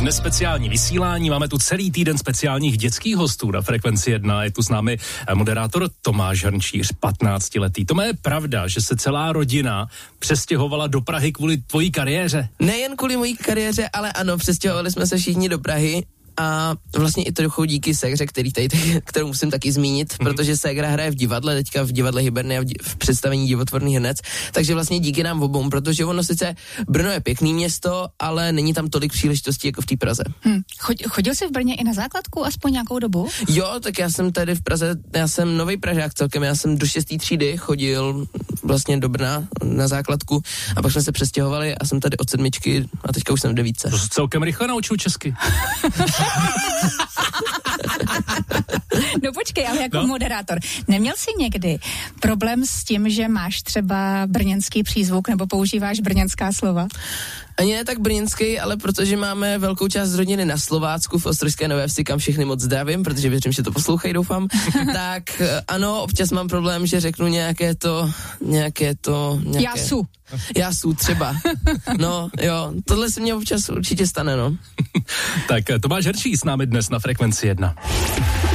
Dnes speciální vysílání, máme tu celý týden speciálních dětských hostů na Frekvenci 1. Je tu s námi moderátor Tomáš Hrnčíř, 15letý. Tome, je pravda, že se celá rodina přestěhovala do Prahy kvůli tvojí kariéře? Nejen kvůli mojí kariéře, ale ano, přestěhovali jsme se všichni do Prahy. A vlastně i trochu díky Segře, kterou musím taky zmínit, protože Segra hraje v divadle, teďka v divadle Hybernia v představení Divotvorný hrnec, takže vlastně díky nám obou, protože ono sice Brno je pěkný město, ale není tam tolik příležitostí jako v té Praze. Chodil jsi v Brně i na základku aspoň nějakou dobu? Jo, tak já jsem tady v Praze, já jsem nový Pražák celkem, já jsem do 6. třídy chodil vlastně do Brna na základku a pak jsme se přestěhovali a jsem tady od 7. a teďka už jsem v 9. To se celkem rychle naučil česky. No počkej, ale jako moderátor. Neměl jsi někdy problém s tím, že máš třeba brněnský přízvuk nebo používáš brněnská slova? Ani ne tak brněnský, ale protože máme velkou část rodiny na Slovácku v Ostrožské Nové Vsi, kam všechny moc zdravím, protože věřím, že to poslouchají, doufám. Tak ano, občas mám problém, že řeknu nějaké to. Jásu třeba. No jo, tohle se mně občas určitě stane, no. Tak Tomáš Hrnčíř s námi dnes na Frekvenci 1.